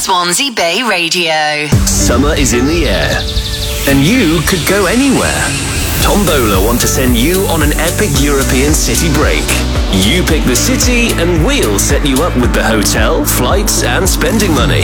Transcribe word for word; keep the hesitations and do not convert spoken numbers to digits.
Swansea Bay Radio. Summer is in the air, and you could go anywhere. Tombola want to send you on an epic European city break. You pick the city, and we'll set you up with the hotel, flights, and spending money.